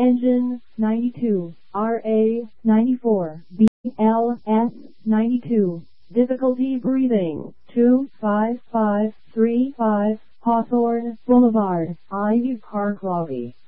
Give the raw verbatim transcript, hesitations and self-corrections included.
Engine, ninety-two. R A, ninety-four. B L S, ninety-two. Difficulty breathing, two five five three five. Hawthorne Boulevard, I U Car Quality.